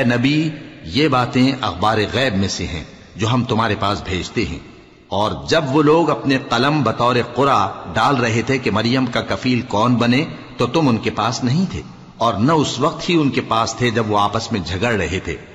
ए नबी, ये बातें अखबार गैब में से हैं जो हम तुम्हारे पास भेजते हैं। और जब वो लोग अपने कलम बतौर कुरा डाल रहे थे कि मरियम का कफील कौन बने, तो तुम उनके पास नहीं थे, और न उस वक्त ही उनके पास थे जब वो आपस में झगड़ रहे थे।